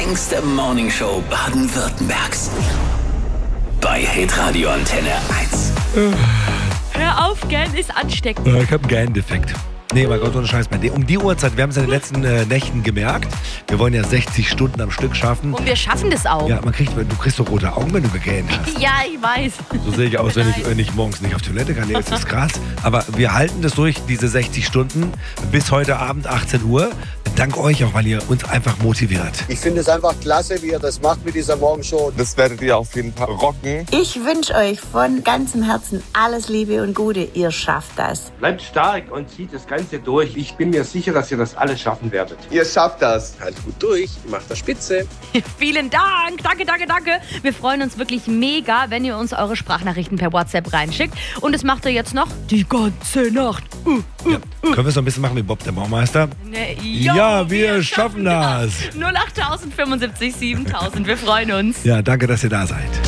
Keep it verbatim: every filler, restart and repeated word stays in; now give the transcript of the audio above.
längste Morningshow Baden-Württembergs. Bei Hitradio Antenne eins. Hör auf, gern ist ansteckend. Ich habe einen geilen Defekt. Nee, mein Gott, ohne Scheiß. Um die Uhrzeit, wir haben es in den letzten äh, Nächten gemerkt, wir wollen ja sechzig Stunden am Stück schaffen. Und wir schaffen das auch. Ja, man kriegt, du kriegst doch rote Augen, wenn du gegähnt hast. Ja, ich weiß. So sehe ich aus, wenn ich, wenn ich morgens nicht auf Toilette kann. Nee, das ist krass. Aber wir halten das durch, diese sechzig Stunden, bis heute Abend achtzehn Uhr. Dank euch auch, weil ihr uns einfach motiviert. Ich finde es einfach klasse, wie ihr das macht mit dieser Morgenshow. Das werdet ihr auf jeden Fall rocken. Ich wünsche euch von ganzem Herzen alles Liebe und Gute. Ihr schafft das. Bleibt stark und zieht das Ganze durch. Ich bin mir sicher, dass ihr das alles schaffen werdet. Ihr schafft das. Haltet gut durch, macht das spitze. Vielen Dank. Danke, danke, danke. Wir freuen uns wirklich mega, wenn ihr uns eure Sprachnachrichten per WhatsApp reinschickt. Und das macht ihr jetzt noch die ganze Nacht. Uh, uh, ja. uh. Können wir es noch ein bisschen machen wie Bob der Baumeister? Ne, ja, ja, wir, wir schaffen das. null acht fünfundsiebzig siebentausend. Wir freuen uns. Ja, danke, dass ihr da seid.